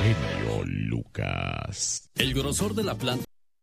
genio Lucas. El grosor de la planta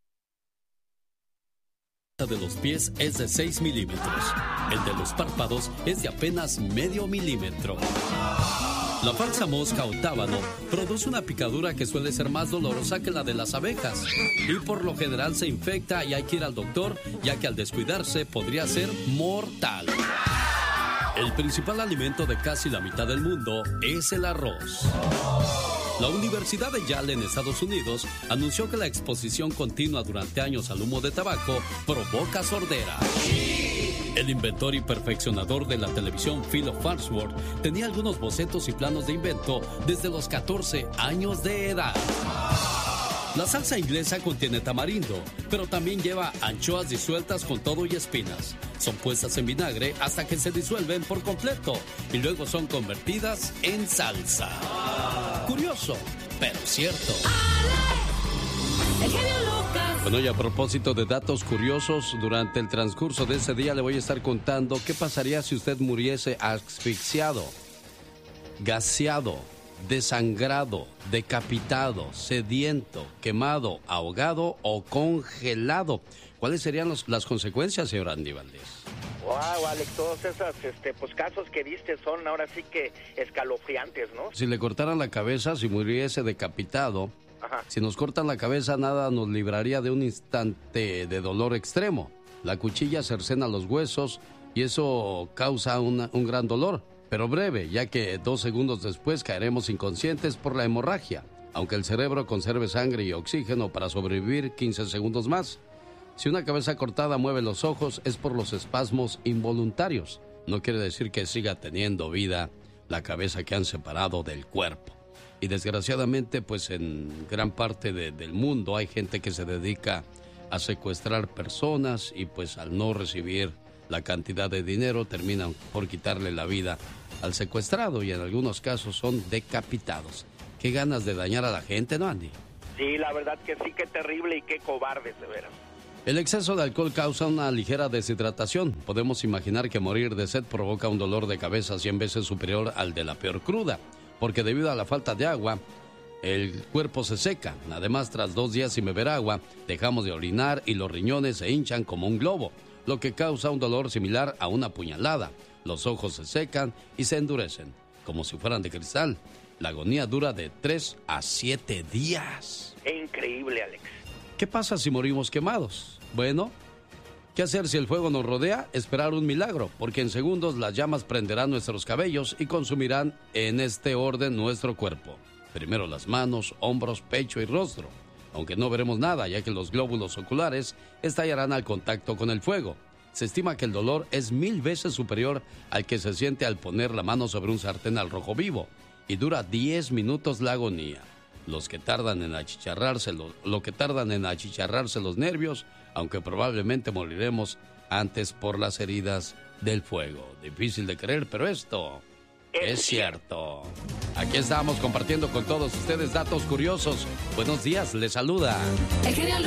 de los pies es de 6 milímetros. El de los párpados es de apenas medio milímetro. La falsa mosca o tábano produce una picadura que suele ser más dolorosa que la de las abejas y por lo general se infecta y hay que ir al doctor, ya que al descuidarse podría ser mortal. El principal alimento de casi la mitad del mundo es el arroz. La Universidad de Yale en Estados Unidos anunció que la exposición continua durante años al humo de tabaco provoca sordera. El inventor y perfeccionador de la televisión Philip Farnsworth tenía algunos bocetos y planos de invento desde los 14 años de edad. La salsa inglesa contiene tamarindo, pero también lleva anchoas disueltas con todo y espinas. Son puestas en vinagre hasta que se disuelven por completo y luego son convertidas en salsa. Curioso, pero cierto. Bueno, y a propósito de datos curiosos, durante el transcurso de ese día le voy a estar contando qué pasaría si usted muriese asfixiado, gaseado, desangrado, decapitado, sediento, quemado, ahogado o congelado. ¿Cuáles serían las consecuencias, señor Andy Valdés? Wow, Alex, todos esos casos que diste son ahora sí que escalofriantes, ¿no? Si le cortaran la cabeza, si muriese decapitado, si nos cortan la cabeza, nada nos libraría de un instante de dolor extremo. La cuchilla cercena los huesos y eso causa un gran dolor, pero breve, ya que 2 segundos después caeremos inconscientes por la hemorragia, aunque el cerebro conserve sangre y oxígeno para sobrevivir 15 segundos más. Si una cabeza cortada mueve los ojos, es por los espasmos involuntarios. No quiere decir que siga teniendo vida la cabeza que han separado del cuerpo. Y desgraciadamente, pues en gran parte del mundo hay gente que se dedica a secuestrar personas y pues al no recibir la cantidad de dinero terminan por quitarle la vida al secuestrado y en algunos casos son decapitados. Qué ganas de dañar a la gente, ¿no, Andy? Sí, la verdad que sí, qué terrible y qué cobarde, de veras. El exceso de alcohol causa una ligera deshidratación. Podemos imaginar que morir de sed provoca un dolor de cabeza 100 veces superior al de la peor cruda, porque debido a la falta de agua, el cuerpo se seca. Además, tras 2 días sin beber agua, dejamos de orinar y los riñones se hinchan como un globo, lo que causa un dolor similar a una puñalada. Los ojos se secan y se endurecen, como si fueran de cristal. La agonía dura de 3 a 7 días. Increíble, Alex. ¿Qué pasa si morimos quemados? Bueno, ¿qué hacer si el fuego nos rodea? Esperar un milagro, porque en segundos las llamas prenderán nuestros cabellos y consumirán en este orden nuestro cuerpo. Primero las manos, hombros, pecho y rostro. Aunque no veremos nada, ya que los glóbulos oculares estallarán al contacto con el fuego. Se estima que el dolor es 1000 veces superior al que se siente al poner la mano sobre un sartén al rojo vivo, y dura 10 minutos la agonía. Lo que tardan en achicharrarse los nervios, aunque probablemente moriremos antes por las heridas del fuego. Difícil de creer, pero esto es cierto. Aquí estamos compartiendo con todos ustedes datos curiosos. Buenos días, les saluda